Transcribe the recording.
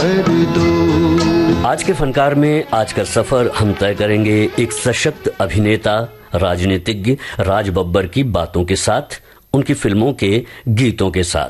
आज के फनकार में आज का सफर हम तय करेंगे एक सशक्त अभिनेता राजनीतिज्ञ राज बब्बर की बातों के साथ, उनकी फिल्मों के गीतों के साथ।